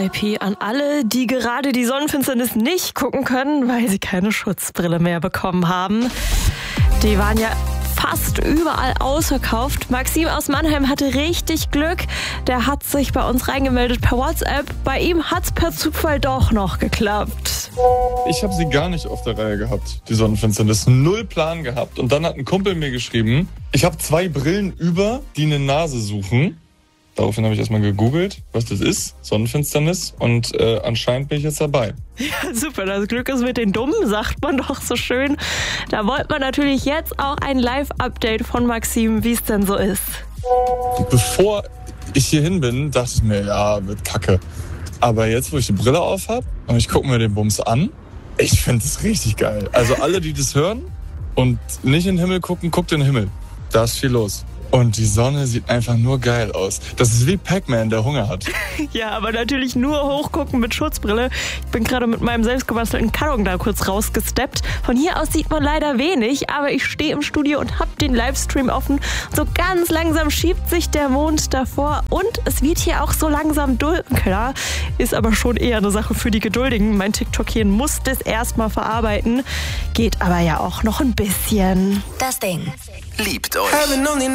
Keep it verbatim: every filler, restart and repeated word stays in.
R I P an alle, die gerade die Sonnenfinsternis nicht gucken können, weil sie keine Schutzbrille mehr bekommen haben. Die waren ja fast überall ausverkauft. Maxim aus Mannheim hatte richtig Glück. Der hat sich bei uns reingemeldet per WhatsApp. Bei ihm hat es per Zufall doch noch geklappt. Ich habe sie gar nicht auf der Reihe gehabt, die Sonnenfinsternis. Null Plan gehabt. Und dann hat ein Kumpel mir geschrieben, ich habe zwei Brillen über, die eine Nase suchen. Daraufhin habe ich erstmal gegoogelt, was das ist, Sonnenfinsternis. Und äh, anscheinend bin ich jetzt dabei. Ja, super, das Glück ist mit den Dummen, sagt man doch so schön. Da wollte man natürlich jetzt auch ein Live-Update von Maxim, wie es denn so ist. Bevor ich hier hin bin, dachte ich mir, ja, wird kacke. Aber jetzt, wo ich die Brille auf habe und ich gucke mir den Bums an, ich finde das richtig geil. Also alle, die das hören und nicht in den Himmel gucken, guckt in den Himmel. Da ist viel los. Und die Sonne sieht einfach nur geil aus. Das ist wie Pac-Man, der Hunger hat. Ja, aber natürlich nur hochgucken mit Schutzbrille. Ich bin gerade mit meinem selbstgebastelten Karton da kurz rausgesteppt. Von hier aus sieht man leider wenig, aber ich stehe im Studio und habe den Livestream offen. So ganz langsam schiebt sich der Mond davor und es wird hier auch so langsam dunkler. Ist aber schon eher eine Sache für die Geduldigen. Mein TikTok hier muss das erstmal verarbeiten. Geht aber ja auch noch ein bisschen. Das Ding. Liebt euch.